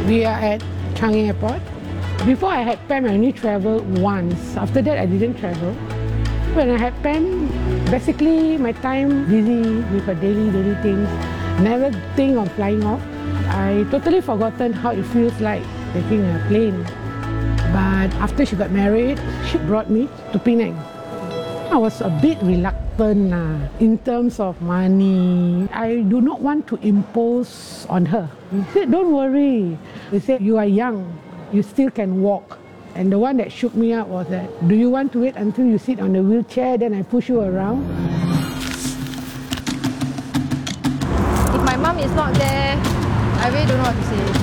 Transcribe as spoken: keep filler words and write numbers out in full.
We are at Changi Airport. Before I had Pam, I only travelled once. After that, I didn't travel. When I had Pam, basically my time busy with her daily, daily things. Never think of flying off. I totally forgotten how it feels like taking a plane. But after she got married, she brought me to Penang. I was a bit reluctant uh, in terms of money. I do not want to impose on her. He said, don't worry. He said, you are young, you still can walk. And the one that shook me up was that, do you want to wait until you sit on the wheelchair, then I push you around? If my mom is not there, I really don't know what to say.